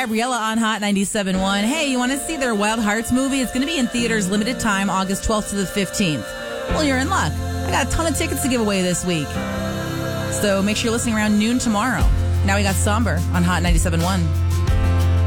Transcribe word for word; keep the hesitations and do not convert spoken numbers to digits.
Gabriella on Hot ninety-seven point one. Hey, you want to see their Wild Hearts movie? It's going to be in theaters limited time, August twelfth to the fifteenth. Well, you're in luck. I got a ton of tickets to give away this week. So make sure you're listening around noon tomorrow. Now we got Somber on Hot ninety-seven point one.